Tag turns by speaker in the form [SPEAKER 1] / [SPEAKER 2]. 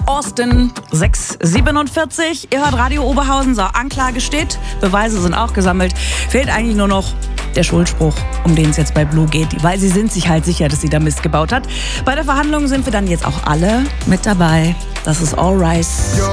[SPEAKER 1] Austin, 6:47. Ihr hört Radio Oberhausen. So, Anklage steht, Beweise sind auch gesammelt. Fehlt eigentlich nur noch der Schuldspruch, um den es jetzt bei Blue geht. Weil sie sind sich halt sicher, dass sie da Mist gebaut hat. Bei der Verhandlung sind wir dann jetzt auch alle mit dabei. Das ist All Rise.